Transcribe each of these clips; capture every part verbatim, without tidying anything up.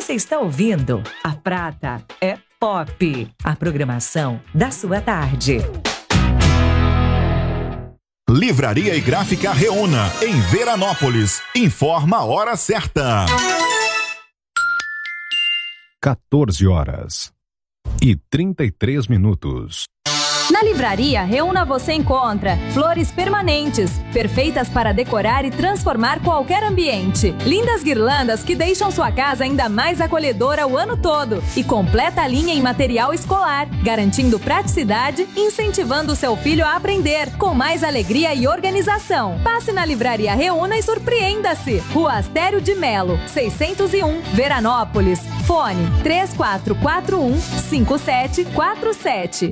Você está ouvindo A Prata é Pop, a programação da sua tarde. Livraria e Gráfica Reúna, em Veranópolis. Informa a hora certa. quatorze horas e trinta e três minutos. Na Livraria Reúna você encontra flores permanentes, perfeitas para decorar e transformar qualquer ambiente. Lindas guirlandas que deixam sua casa ainda mais acolhedora o ano todo. E completa a linha em material escolar, garantindo praticidade e incentivando o seu filho a aprender, com mais alegria e organização. Passe na Livraria Reúna e surpreenda-se. Rua Astério de Melo, seiscentos e um, Veranópolis. Fone três quatro quatro um, cinco sete quatro sete.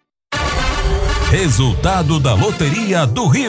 Resultado da Loteria do Rio.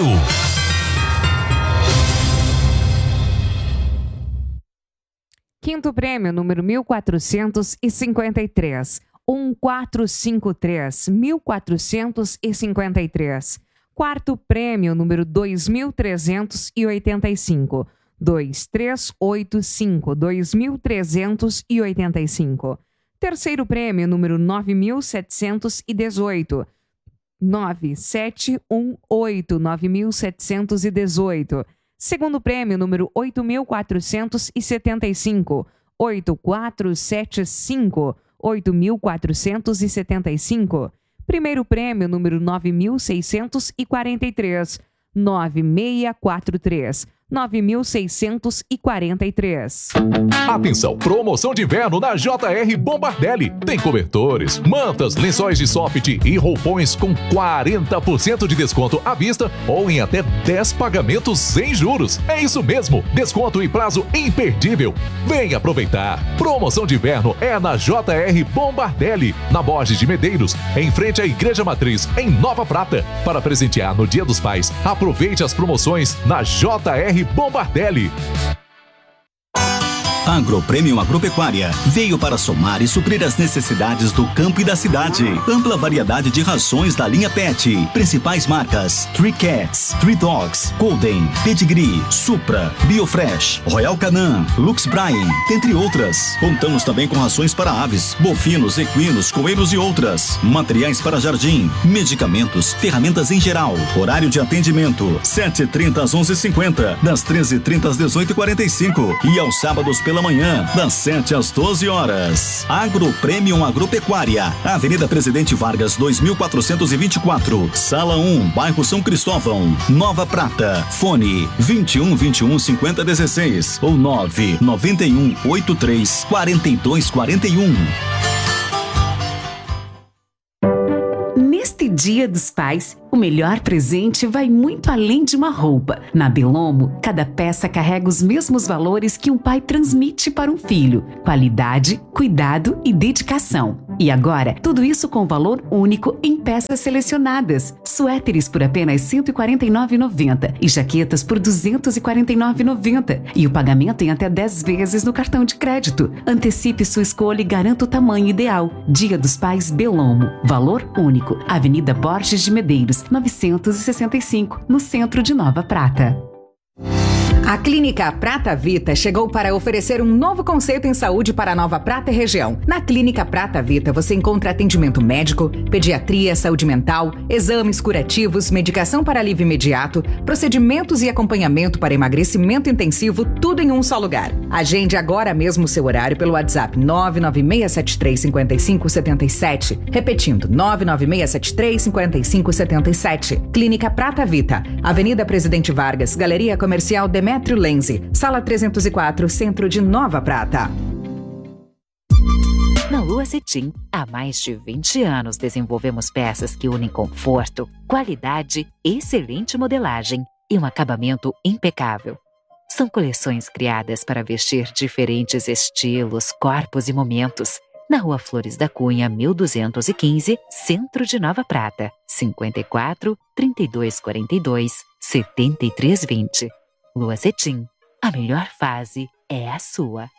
Quinto prêmio, número mil quatrocentos e cinquenta e três. um quatro cinco três, mil quatrocentos e cinquenta e três. Quarto prêmio, número dois mil trezentos e oitenta e cinco. dois três oito cinco, dois mil trezentos e oitenta e cinco. Terceiro prêmio, número nove mil setecentos e dezoito. nove sete um oito, nove mil setecentos e dezoito. Segundo prêmio, número oito mil quatrocentos e setenta e cinco. oito quatro sete cinco, oito mil quatrocentos e setenta e cinco. Primeiro prêmio, número nove mil seiscentos e quarenta e três. nove seis quatro três. nove mil seiscentos e quarenta e três. Atenção, promoção de inverno na J R Bombardelli. Tem cobertores, mantas, lençóis de soft e roupões com quarenta por cento de desconto à vista ou em até dez pagamentos sem juros. É isso mesmo, desconto e prazo imperdível. Vem aproveitar. Promoção de inverno é na J R Bombardelli, na Borges de Medeiros, em frente à Igreja Matriz, em Nova Prata. Para presentear no Dia dos Pais, aproveite as promoções na J R Bombardelli. Agro Premium Agropecuária veio para somar e suprir as necessidades do campo e da cidade. Ampla variedade de rações da linha Pet. Principais marcas: Three Cats, Three Dogs, Golden, Pedigree, Supra, Biofresh, Royal Canin, Lux Brine, entre outras. Contamos também com rações para aves, bovinos, equinos, coelhos e outras. Materiais para jardim, medicamentos, ferramentas em geral. Horário de atendimento: sete e trinta às onze e cinquenta, das treze e trinta às dezoito e quarenta e cinco e aos sábados pela manhã, das sete às doze horas. Agro Premium Agropecuária, Avenida Presidente Vargas, dois mil quatrocentos e vinte e quatro, Sala um, Bairro São Cristóvão, Nova Prata. Fone vinte e um, vinte e um, cinquenta, dezesseis ou nove nove um, oito três, quatro dois quatro um. Neste Dia dos Pais, o melhor presente vai muito além de uma roupa. Na Bellomo, cada peça carrega os mesmos valores que um pai transmite para um filho: qualidade, cuidado e dedicação. E agora, tudo isso com valor único em peças selecionadas. Suéteres por apenas cento e quarenta e nove reais e noventa centavos e jaquetas por duzentos e quarenta e nove reais e noventa centavos. E o pagamento em até dez vezes no cartão de crédito. Antecipe sua escolha e garanta o tamanho ideal. Dia dos Pais Bellomo. Valor único. Avenida Borges de Medeiros, novecentos e sessenta e cinco, no centro de Nova Prata. A Clínica Prata Vita chegou para oferecer um novo conceito em saúde para a Nova Prata e região. Na Clínica Prata Vita você encontra atendimento médico, pediatria, saúde mental, exames curativos, medicação para alívio imediato, procedimentos e acompanhamento para emagrecimento intensivo, tudo em um só lugar. Agende agora mesmo seu horário pelo WhatsApp nove nove seis sete três, cinco cinco sete sete. Repetindo, nove nove seis sete três, cinco cinco sete sete. Clínica Prata Vita, Avenida Presidente Vargas, Galeria Comercial Demetrio Lenze, Sala trezentos e quatro, Centro de Nova Prata. Na Lua Cetim, há mais de vinte anos desenvolvemos peças que unem conforto, qualidade, excelente modelagem e um acabamento impecável. São coleções criadas para vestir diferentes estilos, corpos e momentos. Na Rua Flores da Cunha, mil duzentos e quinze, Centro de Nova Prata, cinquenta e quatro, trinta e dois quarenta e dois, setenta e três vinte. Lua Cetim, a melhor fase é a sua.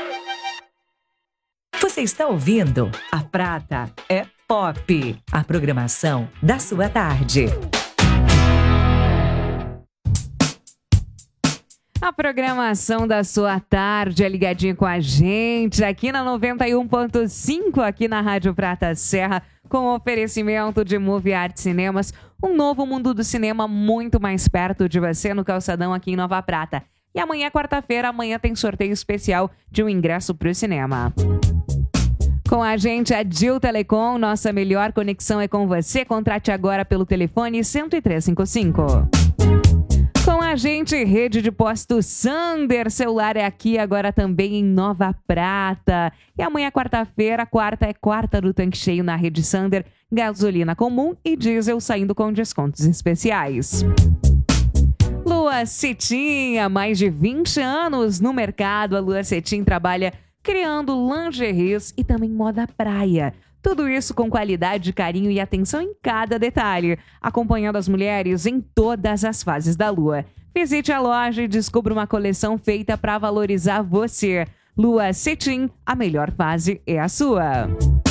Você está ouvindo A Prata é Pop, a programação da sua tarde. A programação da sua tarde é ligadinha com a gente aqui na noventa e um ponto cinco, aqui na Rádio Prata Serra, com oferecimento de Movie Art Cinemas, um novo mundo do cinema muito mais perto de você no Calçadão aqui em Nova Prata. E amanhã, quarta-feira, amanhã tem sorteio especial de um ingresso para o cinema. Com a gente, a Dil Telecom, nossa melhor conexão é com você. Contrate agora pelo telefone cento e três cinquenta e cinco. Com a gente, rede de postos Sander, celular é aqui agora também em Nova Prata. E amanhã, quarta-feira, quarta é quarta do tanque cheio na rede Sander, gasolina comum e diesel saindo com descontos especiais. Lua Cetim, há mais de vinte anos no mercado, a Lua Cetim trabalha criando lingeries e também moda praia. Tudo isso com qualidade, carinho e atenção em cada detalhe, acompanhando as mulheres em todas as fases da lua. Visite a loja e descubra uma coleção feita para valorizar você. Lua Cetim, a melhor fase é a sua.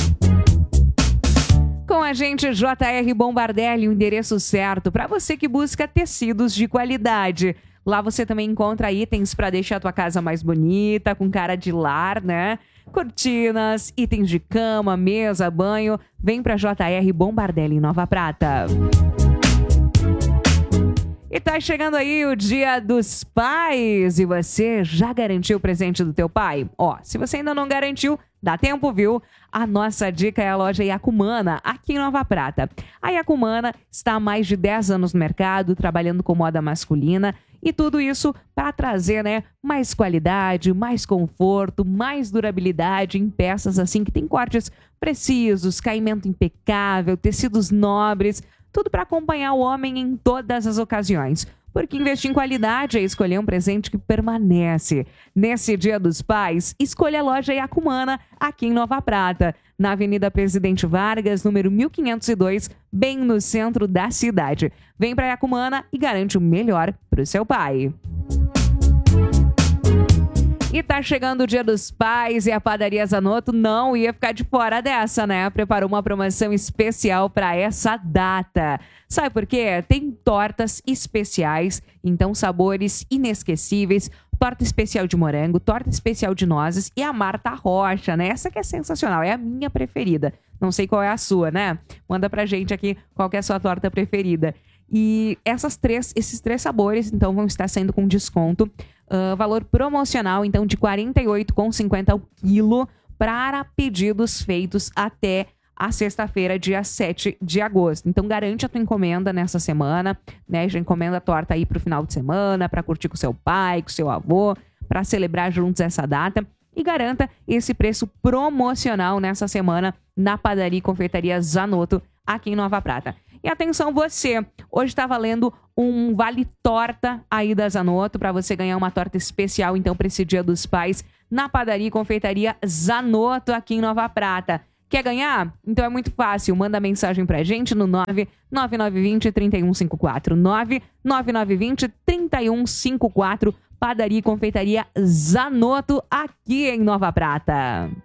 Com a gente, J R Bombardelli, o endereço certo para você que busca tecidos de qualidade. Lá você também encontra itens para deixar a tua casa mais bonita, com cara de lar, né? Cortinas, itens de cama, mesa, banho. Vem para J R Bombardelli em Nova Prata. E tá chegando aí o Dia dos Pais e você já garantiu o presente do teu pai? Ó, se você ainda não garantiu, dá tempo, viu? A nossa dica é a loja Yacumana, aqui em Nova Prata. A Yacumana está há mais de dez anos no mercado, trabalhando com moda masculina e tudo isso para trazer, né, mais qualidade, mais conforto, mais durabilidade em peças assim que tem cortes precisos, caimento impecável, tecidos nobres, tudo para acompanhar o homem em todas as ocasiões. Porque investir em qualidade é escolher um presente que permanece. Nesse Dia dos Pais, escolha a loja Yacumana, aqui em Nova Prata, na Avenida Presidente Vargas, número mil quinhentos e dois, bem no centro da cidade. Vem para Yacumana e garante o melhor para o seu pai. E tá chegando o Dia dos Pais e a Padaria Zanotto não ia ficar de fora dessa, né? Preparou uma promoção especial para essa data. Sabe por quê? Tem tortas especiais, então sabores inesquecíveis, torta especial de morango, torta especial de nozes e a Marta Rocha, né? Essa que é sensacional, é a minha preferida. Não sei qual é a sua, né? Manda pra gente aqui qual que é a sua torta preferida. E essas três, esses três sabores, então, vão estar saindo com desconto. Uh, valor promocional, então, de quarenta e oito reais e cinquenta centavos o quilo para pedidos feitos até a sexta-feira, dia sete de agosto. Então, garante a tua encomenda nessa semana, né? Já encomenda a torta aí pro final de semana, para curtir com seu pai, com seu avô, para celebrar juntos essa data. E garanta esse preço promocional nessa semana na Padaria e Confeitaria Zanotto, aqui em Nova Prata. E atenção você, hoje está valendo um vale torta aí da Zanotto para você ganhar uma torta especial, então, para esse Dia dos Pais, na Padaria e Confeitaria Zanotto, aqui em Nova Prata. Quer ganhar? Então é muito fácil, manda mensagem pra gente no nove nove nove dois zero, três um cinco quatro, nove nove nove dois zero, três um cinco quatro, Padaria e Confeitaria Zanotto, aqui em Nova Prata.